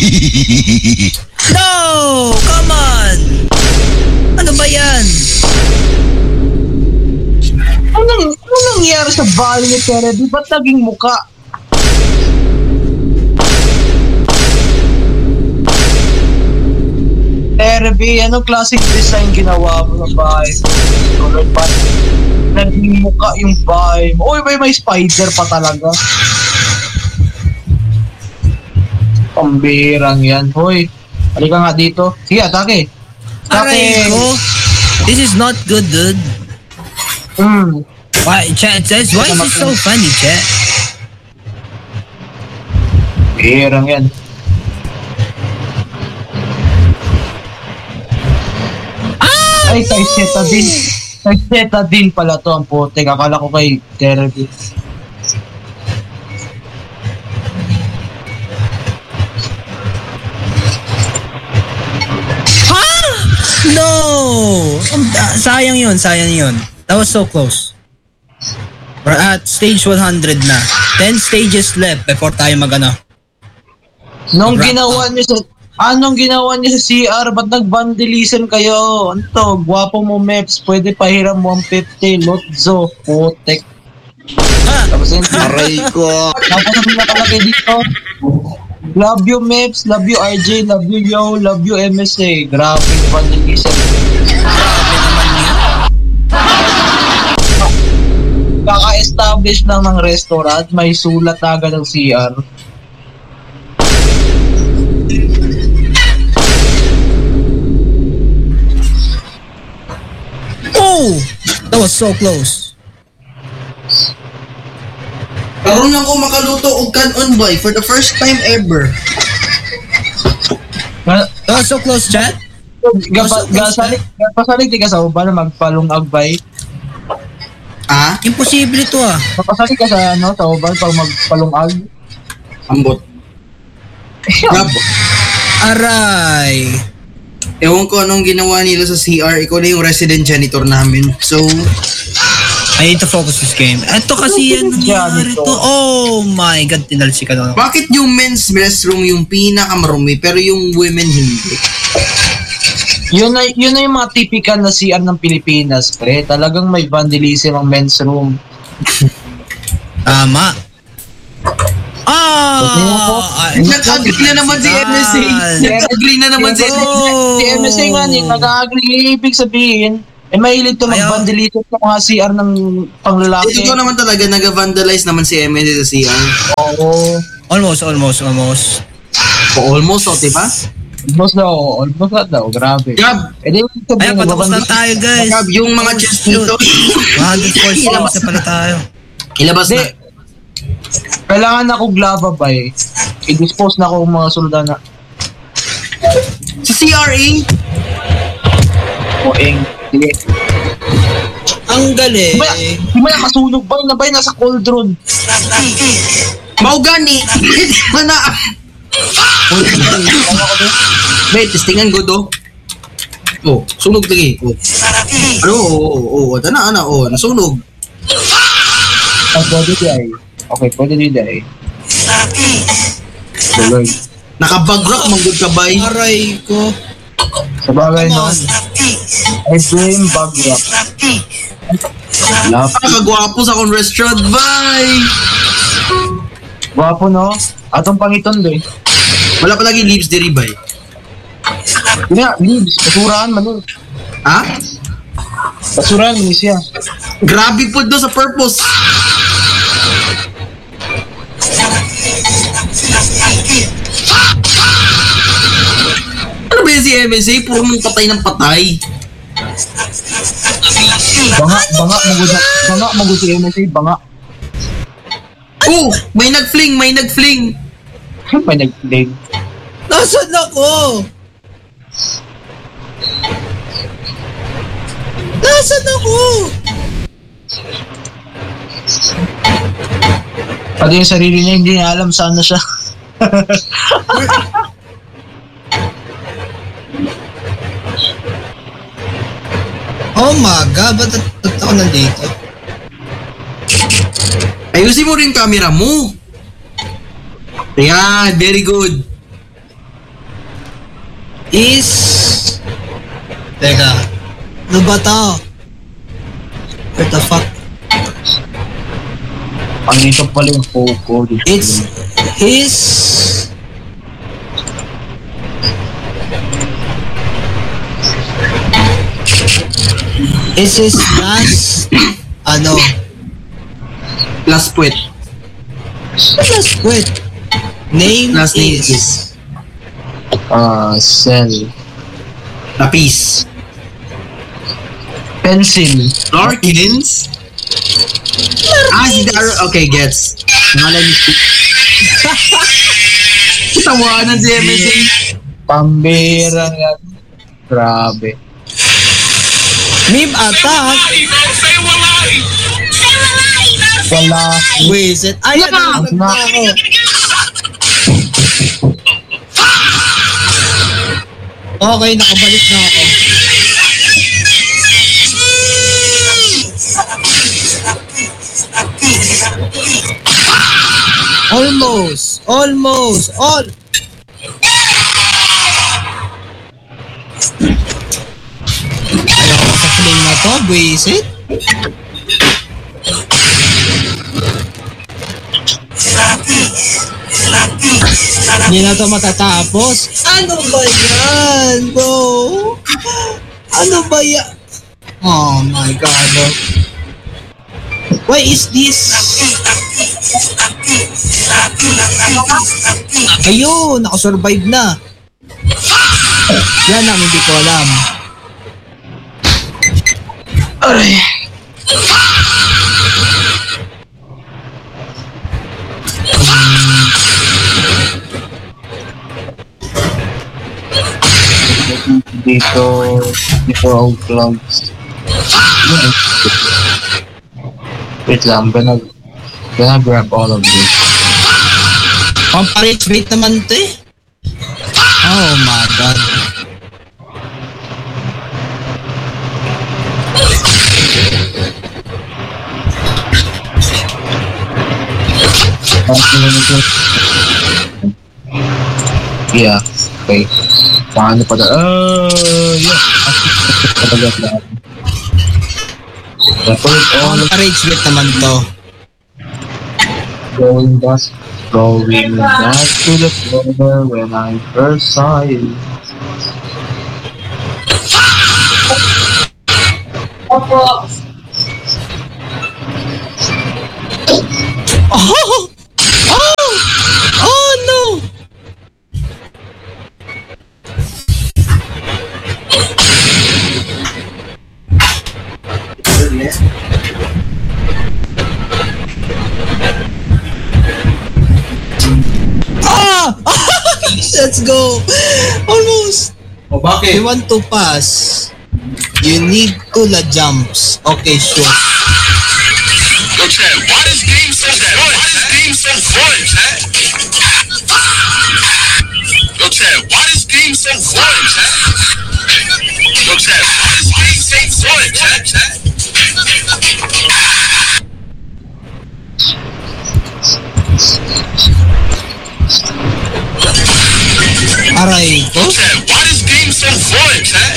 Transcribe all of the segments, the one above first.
No! Come on! Ano ba yan? Ano nangyari sa bahay ni Teredy? Ba't naging muka? Teredy, anong classic design ginawa mo sa bahay? Naging muka yung bahay mo. Uy, may spider pa talaga. Pambirang yan. Hoy, halika nga dito. Sige, atake. Aray ko. This is not good, dude. Why, Chat says, why is it so funny, Chat? Pambirang yan. Ay, kay Zeta din. Kay Zeta din pala to ang putik. Akala ko kay Teredy. No! Sayang yun. That was so close. We're at stage 100 na. 10 stages left before tayo magano. Anong ginawa niyo sa CR? Ba't nag-vandalism kayo? Ano to? Gwapo mo, Meps. Pwede pahiram 150. Lotso. Putek. Tapos yun. Aray ko. Tapos ang nakalagay dito. Love you, Meps. Love you, RJ. Love you, Yo. Love you, MSA. Grabe yung vandalism. Kaka-establish lang ng restaurant. May sulat na agad ng CR. Oh! That was so close. Karoon ako makaluto og kanon boy for the first time ever. That was so close, Chat. Gasalig di ka sa uba na magpalungag bay. Ah? Imposible to ah. Napasalig ka sa sa uba pag magpalungag. Ambot. Grab. Aray. Ewan ko anong ginawa nila sa CR. Ikaw na yung resident janitor namin. So, I need to focus this game. Ito kasi yan nangyari to. Oh my God, tinalsi ka na. bakit yung men's restroom yung pinakamarumi pero yung women hindi? Yun na yung mga typical na CR ng Pilipinas, pre. Talagang may vandalism ang men's room. Tama. Nag-agree na naman si MSA. Nag-agree na naman si Si MSA nga nag-agree. Ibig sabihin, mahilig to mag-vandalism sa mga CR ng panglalaki. Ito naman talaga, nag-vandalize naman si MSA sa CR. Oo. Almost. Almost, diba? Almost na daw. Grabe. Grab! Ayan, patapos na tayo, guys. Grab, yung mga chest dito. 104 stages na pala tayo. Ilabas na. Kailangan ako glava ba eh. I-dispose na ako ng mga soldana. Sa CRA? Sige. Ang galing. Di ba masunog ba? Na ba nasa cauldron? Maugani! Mana! Wait, testingan ko do. Oh, sunog lagi. Oh. Ano? Nasunog. Pwede di ay. Okay, pwede di ay. Tuloy. Nakabagrock, manggod ka bay. Aray ko. Sa bagay no. I blame Bagrock. Nakagwapo sa akong restaurant, bay. Gwapo no? Atong pangiton do eh. Wala pa lagi leaves diri bay. Leaves. Basurahan man nun. Ha? Basurahan man siya. Grabe po do sa purpose. Ano ba yun si MSA? Puro mong patay ng patay. Banga magod si MSA, banga. Oh! May nag-fling! May nag-flame. Nasaan ako? Pati yung sarili niya, hindi niya alam saan na siya. Oh my God, ba't ako nandito? Ayusin mo rin camera mo. Ayan, very good. is... Teka. Ano ba to? What the fuck? Ang ito pala yung Poco. It's his... It's his last... ano? Last quit. Last quit. Name Last name is... is Cell. Lapis. Pencil. Larkins? Si Daro. Okay, gets. Ngalan ni... Tawanan si MSA. Pambira yan. Grabe. Meme attack? Wala. Wizard. Ay, Ano na ako? Okay, nakabalik na ako. Almost. Ayaw ko sa flame na to, Wizard. Hindi na to matatapos. Ano ba yan, bro? Ano ba yan? Oh my God, bro. Why is this? Ayun, nakasurvive na. Yan ang hindi ko alam. Aray. Dito ang clouds. Wait lang, gonna grab all of this. Comparate rate naman to eh. Oh my God. Yeah, okay. Paano pa yeah. Comparate rate naman to. Going back to the floor when I first saw you. Oh no! Let's go! Almost! O bakit? You want to pass. You need to la jumps. Okay, sure. Yo, Chad, why this game so fun? Yo, Chad, why this game so fun, Chad? Yo, Chad, why this game so fun, Chad? Aray ko? Yo, Chad, why this game so fun, Chad?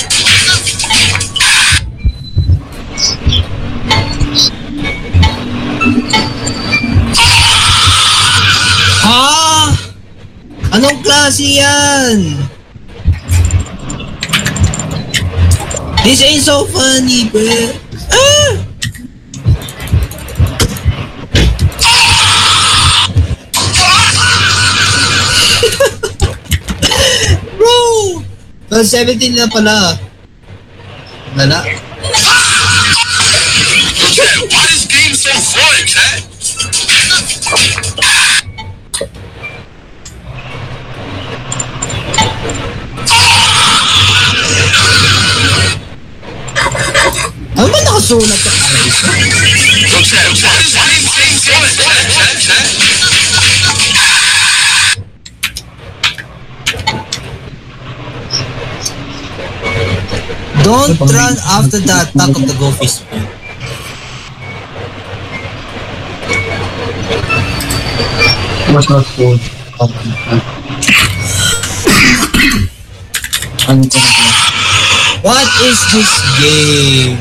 Ha? Anong klase yan? This ain't so funny, bro. Ah! Bro! 17 na pala. Lala. Yo, Chad, why this game so fun, Chad? Ano ba nakasulat sa aray ko? Yo, Chad, why this game so fun, Chad? Don't run after the attack of the Gophis. Was not good. What is this game?